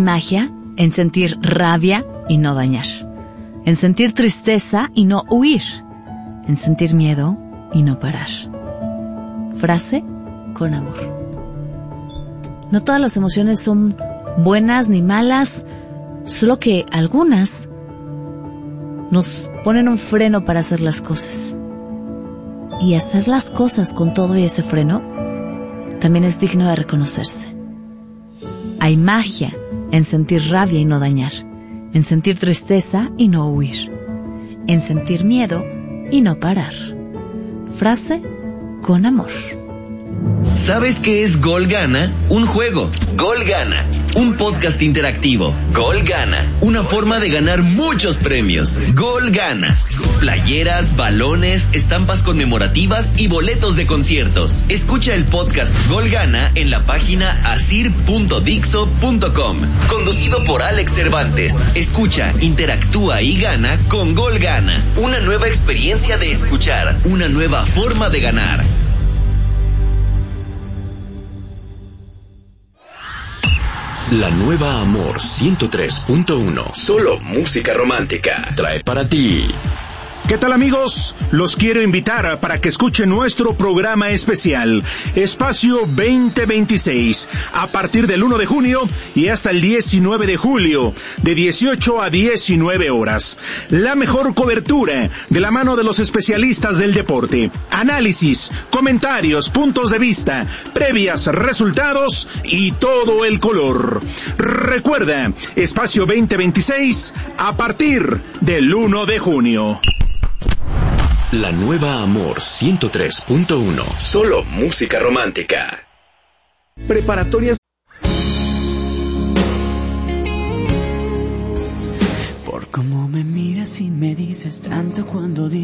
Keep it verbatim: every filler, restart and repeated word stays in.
magia en sentir rabia y no dañar, en sentir tristeza y no huir, en sentir miedo y no parar. Frase con amor. No todas las emociones son buenas ni malas, solo que algunas nos ponen un freno para hacer las cosas. Y hacer las cosas con todo y ese freno también es digno de reconocerse. Hay magia en sentir rabia y no dañar, en sentir tristeza y no huir, en sentir miedo y no parar. Frase con amor. ¿Sabes qué es Gol Gana? Un juego. Gol Gana. Un podcast interactivo. Gol Gana. Una forma de ganar muchos premios. Gol Gana. Playeras, balones, estampas conmemorativas y boletos de conciertos. Escucha el podcast Gol Gana en la página asir punto dixo punto com. Conducido por Alex Cervantes. Escucha, interactúa y gana con Gol Gana. Una nueva experiencia de escuchar. Una nueva forma de ganar. La nueva Amor ciento tres punto uno. Solo música romántica. Trae para ti. ¿Qué tal, amigos? Los quiero invitar para que escuchen nuestro programa especial, Espacio veinte veintiséis, a partir del uno de junio y hasta el diecinueve de julio, de dieciocho a diecinueve horas. La mejor cobertura de la mano de los especialistas del deporte. Análisis, comentarios, puntos de vista, previas, resultados y todo el color. Recuerda, Espacio veinte veintiséis, a partir del uno de junio. La nueva Amor ciento tres punto uno. Solo música romántica. Preparatorias. Por cómo me miras y me dices tanto cuando dices